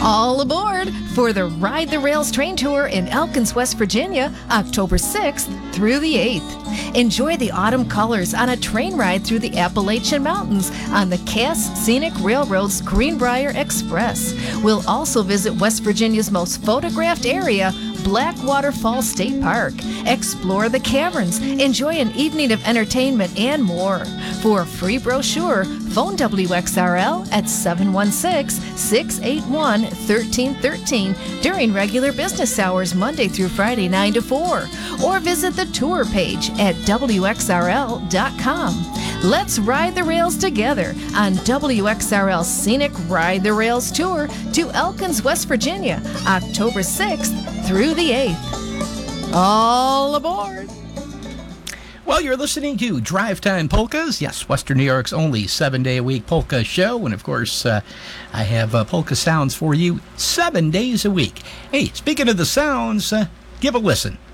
All aboard for the Ride the Rails train tour in Elkins, West Virginia, October 6th through the 8th. Enjoy the autumn colors on a train ride through the Appalachian Mountains on the Cass Scenic Railroad's Greenbrier Express. We'll also visit West Virginia's most photographed area, Blackwater Falls State Park. Explore the caverns, enjoy an evening of entertainment, and more. For a free brochure, phone WXRL at 716-681-1313 during regular business hours Monday through Friday 9 to 4, or visit the tour page at WXRL.com. Let's ride the rails together on WXRL's Scenic Ride the Rails Tour to Elkins, West Virginia, October 6th through the 8th. All aboard! Well, you're listening to Drive Time Polkas. Yes, Western New York's only 7-day-a-week polka show. And, of course, I have polka sounds for you 7 days a week. Hey, speaking of the sounds, give a listen.